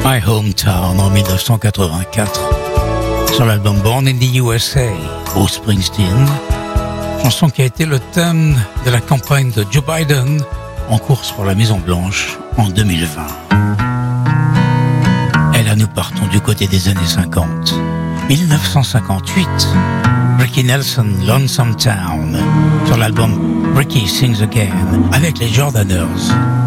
My Hometown en 1984 sur l'album Born in the USA, Bruce Springsteen, chanson qui a été le thème de la campagne de Joe Biden en course pour la Maison Blanche en 2020. Et là nous partons du côté des années 50. 1958, Ricky Nelson, Lonesome Town sur l'album Ricky Sings Again avec les Jordaners.